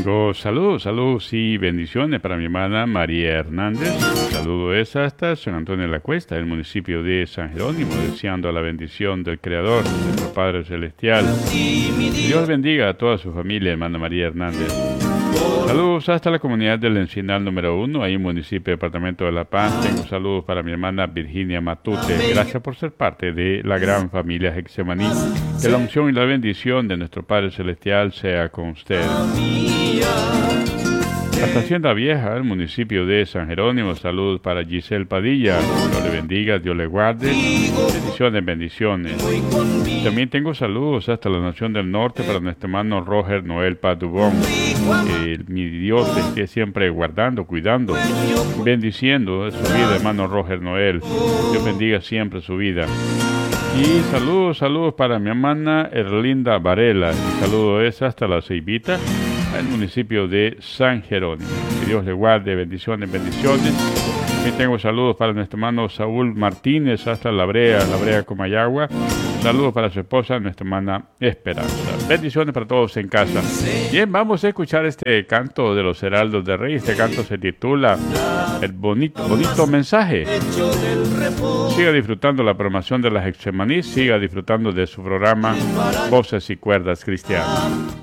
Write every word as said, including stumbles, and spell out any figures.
Tengo saludos, saludos y bendiciones para mi hermana María Hernández. Un saludo es hasta San Antonio de la Cuesta, el municipio de San Jerónimo, deseando la bendición del Creador, nuestro Padre Celestial. Dios bendiga a toda su familia, hermana María Hernández. Saludos hasta la comunidad del Encinar número uno, ahí en municipio departamento de La Paz. Tengo saludos para mi hermana Virginia Matute. Gracias por ser parte de la gran familia Getsemaní. Que la unción y la bendición de nuestro Padre Celestial sea con usted. Hasta Hacienda Vieja, el municipio de San Jerónimo. Saludos para Giselle Padilla. Dios le bendiga, Dios le guarde. Bendiciones, bendiciones. También tengo saludos hasta la Nación del Norte para nuestro hermano Roger Noel Padubón. Eh, mi Dios le esté siempre guardando, cuidando, bendiciendo su vida, hermano Roger Noel. Dios bendiga siempre su vida. Y saludos, saludos para mi hermana Erlinda Varela. Mi saludo es hasta La Ceibita, el municipio de San Jerónimo. Que Dios le guarde, bendiciones, bendiciones. También tengo saludos para nuestro hermano Saúl Martínez hasta La Brea, La Brea Comayagua. Saludos para su esposa, nuestra hermana Esperanza. Bendiciones para todos en casa. Bien, vamos a escuchar este canto de los Heraldos de Rey. Este canto se titula El bonito, bonito mensaje. Siga disfrutando la programación de la Getsemaní. Siga disfrutando de su programa Voces y Cuerdas Cristianas.